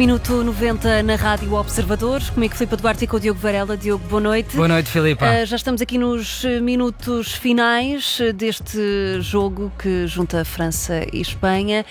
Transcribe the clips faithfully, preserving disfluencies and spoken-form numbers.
Minuto noventa na Rádio Observador, comigo Filipe Duarte e com o Diogo Varela. Diogo, boa noite. Boa noite, Filipe. Uh, já estamos aqui nos minutos finais deste jogo que junta França e Espanha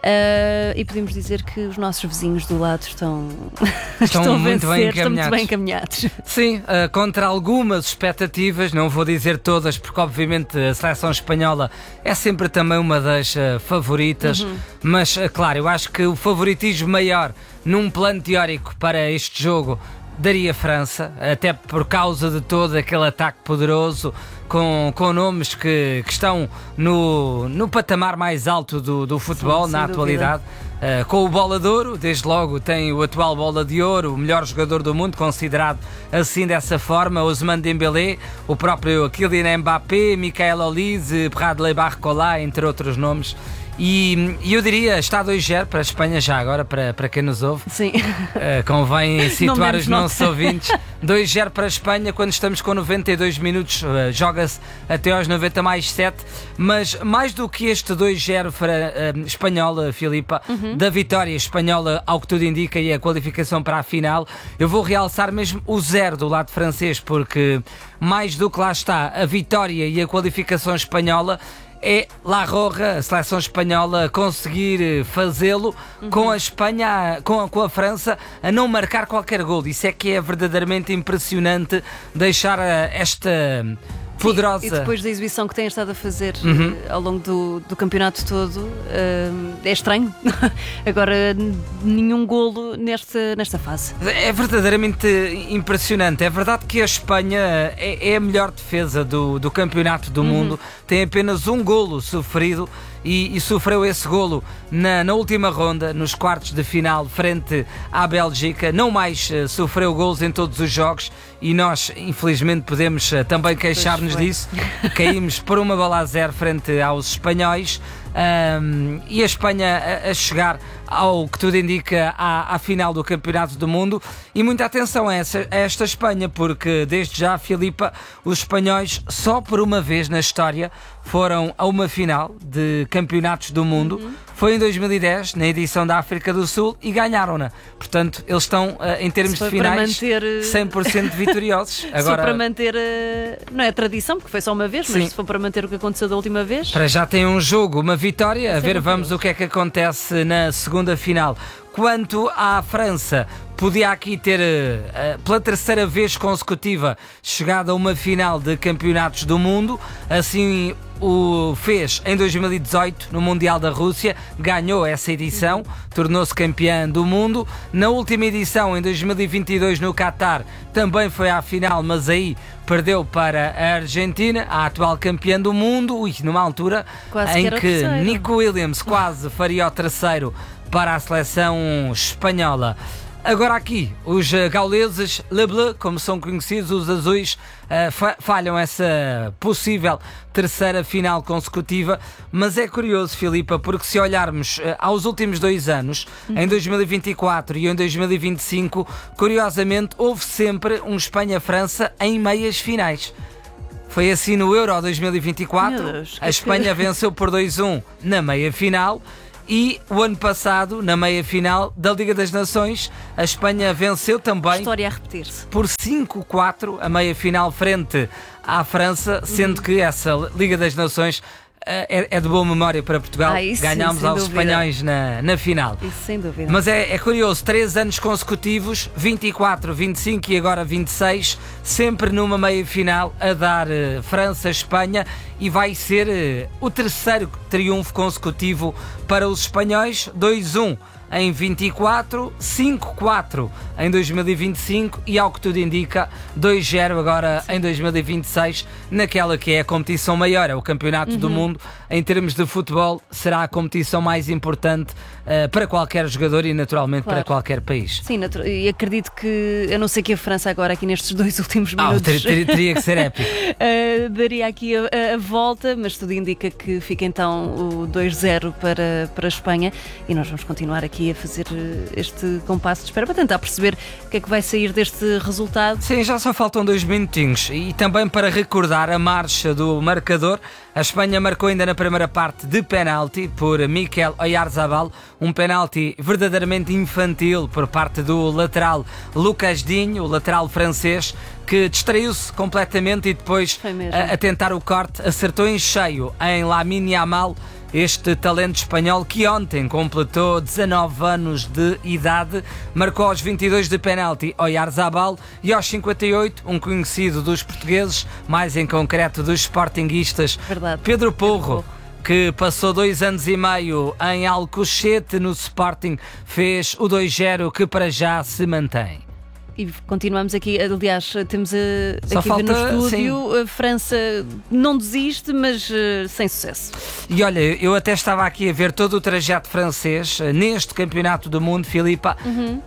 uh, e podemos dizer que os nossos vizinhos do lado estão, estão, estão muito, a vencer, bem estão muito bem encaminhados. encaminhados. Sim, uh, contra algumas expectativas, não vou dizer todas, porque obviamente a seleção espanhola é sempre também uma das uh, favoritas, uhum. mas uh, claro, eu acho que o favoritismo maior num plano teórico para este jogo daria França, até por causa de todo aquele ataque poderoso com, com nomes que, que estão no, no patamar mais alto do, do futebol. Sim, na atualidade. Uh, com o Bola de Ouro, desde logo tem o atual Bola de Ouro, o melhor jogador do mundo, considerado assim dessa forma, Ousmane Dembélé, o próprio Kylian Mbappé, Michael Olise, Bradley Barcola, entre outros nomes. E, e eu diria, está dois a zero para a Espanha já agora, para, para quem nos ouve. Sim. Uh, convém situar os nossos nota. ouvintes. dois a zero para a Espanha, quando estamos com noventa e dois minutos, uh, joga-se até aos noventa mais sete. Mas mais do que este dois a zero para uh, espanhola, Filipa, uhum. da vitória espanhola, ao que tudo indica, e a qualificação para a final, eu vou realçar mesmo o zero do lado francês, porque mais do que lá está a vitória e a qualificação espanhola, é La Roja, a seleção espanhola, conseguir fazê-lo uhum. com a Espanha, com a, com a França, a não marcar qualquer gol. Isso é que é verdadeiramente impressionante, deixar esta poderosa... Sim, e depois da exibição que tem estado a fazer uhum. uh, ao longo do, do campeonato todo, uh, é estranho. Agora, nenhum golo nesta, nesta fase. É verdadeiramente impressionante. É verdade que a Espanha é, é a melhor defesa do, do campeonato do uhum. mundo. Tem apenas um golo sofrido e, e sofreu esse golo na, na última ronda, nos quartos de final, frente à Bélgica. Não mais uh, sofreu golos em todos os jogos e nós, infelizmente, podemos uh, também queixar-nos disso. Caímos por uma bola a zero frente aos espanhóis. Um, e a Espanha a, a chegar ao que tudo indica à, à final do Campeonato do Mundo. E muita atenção a, essa, a esta Espanha, porque desde já, Filipa, os espanhóis só por uma vez na história foram a uma final de campeonatos do mundo. Uhum. Foi em dois mil e dez, na edição da África do Sul, e ganharam-na. Portanto, eles estão, em termos de finais, manter... cem por cento vitoriosos. Agora... Se for para manter, não é a tradição, porque foi só uma vez, mas Sim. se for para manter o que aconteceu da última vez... Para já tem um jogo, uma vitória, a ver, vamos o que é que acontece na segunda final. Quanto à França, podia aqui ter, uh, pela terceira vez consecutiva, chegado a uma final de campeonatos do mundo. Assim o fez em dois mil e dezoito no Mundial da Rússia, ganhou essa edição, tornou-se campeã do mundo. Na última edição, em dois mil e vinte e dois, no Qatar, também foi à final, mas aí perdeu para a Argentina, a atual campeã do mundo. Ui, numa altura quase em que, que Nico Williams quase faria o terceiro para a seleção espanhola. Agora aqui, os gauleses, Le Bleu, como são conhecidos, os azuis, uh, fa- falham essa possível terceira final consecutiva. Mas é curioso, Filipa, porque se olharmos uh, aos últimos dois anos, uhum. em dois mil e vinte e quatro e em dois mil e vinte e cinco, curiosamente houve sempre um Espanha-França em meias finais. Foi assim no Euro dois mil e vinte e quatro, Deus, a Espanha que... venceu por dois a um na meia-final. E o ano passado, na meia-final da Liga das Nações, a Espanha venceu também História a repetir-se. por cinco a quatro a meia-final frente à França, sendo uhum. que essa Liga das Nações é, é de boa memória para Portugal. Ah, isso, ganhámos sim, aos dúvida. espanhóis na, na final. Isso sem dúvida. Mas é, é curioso, três anos consecutivos, vinte e quatro, vinte e cinco e agora vinte e seis, sempre numa meia-final a dar uh, França-Espanha, e vai ser uh, o terceiro triunfo consecutivo para os espanhóis. Dois a um em vinte e quatro, cinco a quatro em dois mil e vinte e cinco e, ao que tudo indica, dois a zero agora em dois mil e vinte e seis, naquela que é a competição maior, é o Campeonato uhum. do Mundo. Em termos de futebol, será a competição mais importante uh, para qualquer jogador e, naturalmente, claro. para qualquer país. Sim, e acredito que, a não ser que a França agora, aqui nestes dois últimos minutos... Ah, ter, ter, teria que ser épico. uh, daria aqui a, a volta, mas tudo indica que fica então o dois a zero para, para a Espanha, e nós vamos continuar aqui a fazer este compasso de espera para tentar perceber o que é que vai sair deste resultado. Sim, já só faltam dois minutinhos, e também para recordar a marcha do marcador. A Espanha marcou ainda na na primeira parte de penalti por Mikel Oyarzabal, um penalti verdadeiramente infantil por parte do lateral Lucas Digne, o lateral francês, que distraiu-se completamente e depois a, a tentar o corte acertou em cheio em Lamine Yamal, este talento espanhol que ontem completou dezanove anos de idade, marcou aos vinte e dois de penalti Oyarzabal e aos cinquenta e oito um conhecido dos portugueses, mais em concreto dos sportinguistas, Verdade. Pedro Porro, que passou dois anos e meio em Alcochete no Sporting, fez o dois zero que para já se mantém. E continuamos aqui, aliás, temos a, Só aqui falta, no estúdio, sim. A França não desiste, mas uh, sem sucesso. E olha, eu até estava aqui a ver todo o trajeto francês uh, neste campeonato do mundo, Filipa, uhum. uh,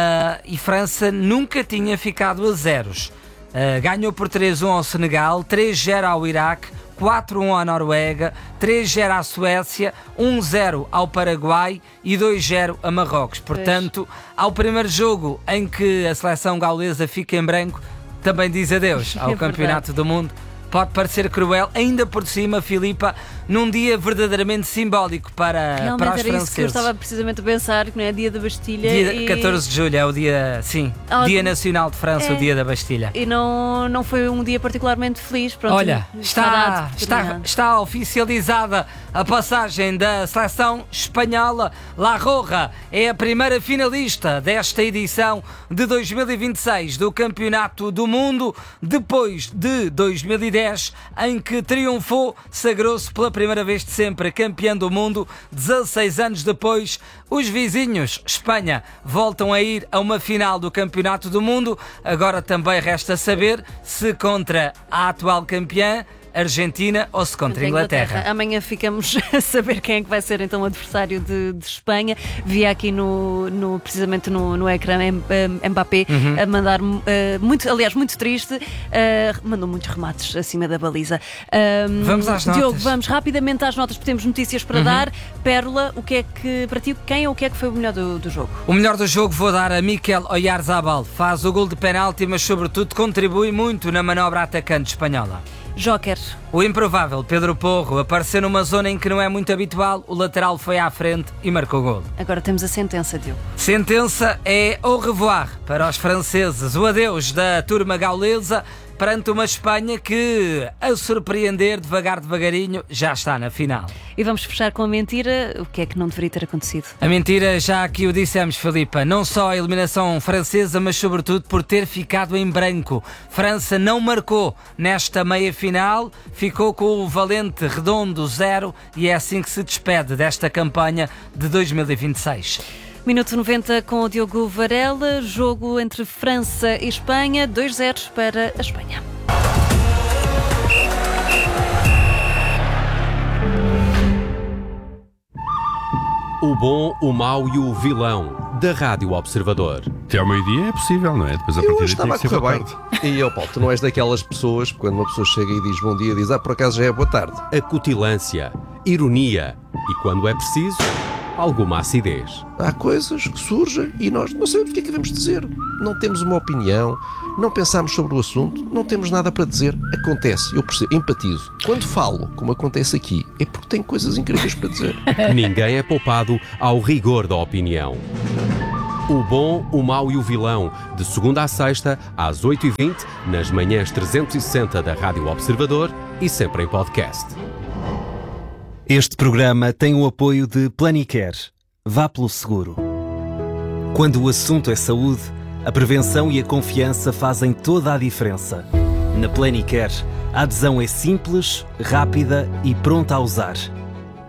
e França nunca tinha ficado a zeros. Uh, ganhou por três a um ao Senegal, três zero ao Iraque, quatro a um à Noruega, três zero à Suécia, um zero ao Paraguai e dois zero a Marrocos. Portanto, ao primeiro jogo em que a seleção gaulesa fica em branco, também diz adeus ao é Campeonato do Mundo. Pode parecer cruel, ainda por cima, Filipa, num dia verdadeiramente simbólico para, Realmente para os era franceses. Isso que eu estava precisamente a pensar, que não é dia da Bastilha. Dia e... catorze de julho é o dia, sim, Algo... Dia Nacional de França, é... o dia da Bastilha. E não, não foi um dia particularmente feliz. Pronto, olha, está, está, está oficializada a passagem da seleção espanhola. La Roja é a primeira finalista desta edição de dois mil e vinte e seis do Campeonato do Mundo, depois de dois mil e dez, em que triunfou, sagrou-se pela primeira vez de sempre campeã do mundo. dezasseis anos depois, os vizinhos, Espanha, voltam a ir a uma final do Campeonato do Mundo. Agora também resta saber se contra a atual campeã, Argentina, ou se contra a Inglaterra. Inglaterra. Amanhã ficamos a saber quem é que vai ser então o adversário de, de Espanha. Vi aqui no, no, precisamente no, no ecrã Mbappé uhum. a mandar, uh, muito, aliás, muito triste, uh, mandou muitos remates acima da baliza. Um, vamos às notas. Diogo, vamos rapidamente às notas, porque temos notícias para uhum. dar. Pérola, o que é que, para ti, quem ou o que é que foi o melhor do, do jogo? O melhor do jogo vou dar a Mikel Oyarzabal. Faz o gol de penalti, mas sobretudo contribui muito na manobra atacante espanhola. Joker. O improvável Pedro Porro apareceu numa zona em que não é muito habitual, o lateral foi à frente e marcou gol. Agora temos a sentença, Diogo. Sentença é au revoir para os franceses, o adeus da turma gaulesa perante uma Espanha que, a surpreender devagar devagarinho, já está na final. E vamos fechar com a mentira. O que é que não deveria ter acontecido? A mentira, já aqui o dissemos, Filipa, não só a eliminação francesa, mas sobretudo por ter ficado em branco. França não marcou nesta meia-final, ficou com o valente redondo zero e é assim que se despede desta campanha de dois mil e vinte e seis. Minuto noventa com o Diogo Varela, jogo entre França e Espanha, dois zero para a Espanha. O bom, o mau e o vilão, da Rádio Observador. Até ao meio-dia é possível, não é? Depois a eu partir estava a correr bem. E eu, Paulo, tu não és daquelas pessoas, quando uma pessoa chega e diz bom dia, diz, ah, por acaso já é boa tarde. Acutilância, ironia e, quando é preciso, alguma acidez. Há coisas que surgem e nós não sabemos o que é que devemos dizer. Não temos uma opinião, não pensamos sobre o assunto, não temos nada para dizer. Acontece, eu percebo, empatizo. Quando falo, como acontece aqui, é porque tenho coisas incríveis para dizer. Ninguém é poupado ao rigor da opinião. O bom, o mau e o vilão, de segunda à sexta, às oito e vinte, nas manhãs trezentos e sessenta da Rádio Observador e sempre em podcast. Este programa tem o apoio de Planicare. Vá pelo seguro. Quando o assunto é saúde, a prevenção e a confiança fazem toda a diferença. Na Planicare, a adesão é simples, rápida e pronta a usar.